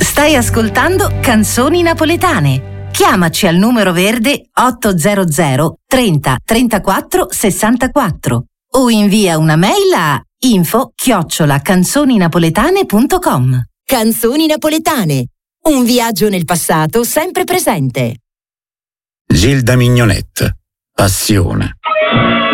Stai ascoltando Canzoni Napoletane. Chiamaci al numero verde 800 30 34 64 o invia una mail a info@canzoninapoletane.com. Canzoni Napoletane, un viaggio nel passato sempre presente. Gilda Mignonette, Passione.